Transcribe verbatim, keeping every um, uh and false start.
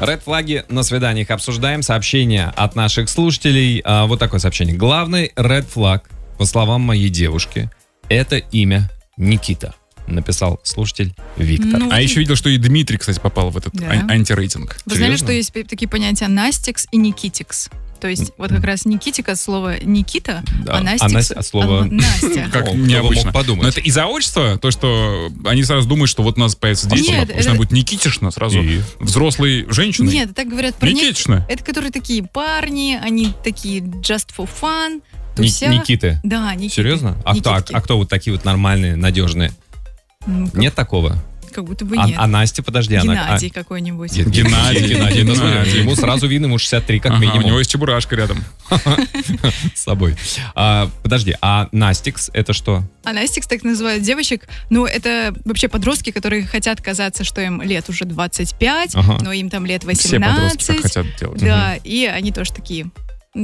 Ред-флаги на свиданиях обсуждаем. Сообщение от наших слушателей. А, вот такое сообщение. Главный ред-флаг, по словам моей девушки, это имя Никита. Написал слушатель Виктор. Ну, А еще видел, что и Дмитрий, кстати, попал в этот Да. ан- антирейтинг. Вы знали, Серьезно? что есть такие понятия Настикс и Никитикс? То есть вот как раз Никитика слово Никита, Да. а Настикс А Настя от слова- а, Настя. Как О, кто бы необычно. мог подумать. Но это из-за отчества, то, что они сразу думают, что вот у нас появится дети, Нет, пусть это- она будет Никитишна, сразу И? взрослой женщиной. Нет, так говорят про них. Никитишна. Это которые такие парни, они такие just for fun, Ни- туся. Никиты. Да, Никиты. Серьезно? А кто, а, Никитки. а кто вот такие вот нормальные, надежные? Ну, как, Нет такого? как будто бы А, нет. а Настя, подожди, она... Геннадий а- какой-нибудь. Нет, Геннадий, Геннадий, ну, смотри, Геннадий. ему сразу видно, ему шестьдесят три как Ага, минимум. у него есть чебурашка рядом. С собой. А, подожди, а Настикс это что? А Настикс так называют девочек. Ну, это вообще подростки, которые хотят казаться, что им лет уже двадцать пять, Ага. но им там лет Все подростки так восемнадцать. хотят делать. Да, и они тоже такие